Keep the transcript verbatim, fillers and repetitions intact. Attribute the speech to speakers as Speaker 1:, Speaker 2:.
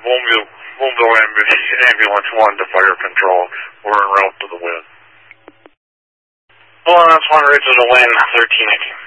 Speaker 1: Woolville, Woolville Ambulance one to fire control. We're en route to the wind.
Speaker 2: Ambulance one, route to the wind, thirteen eighteen.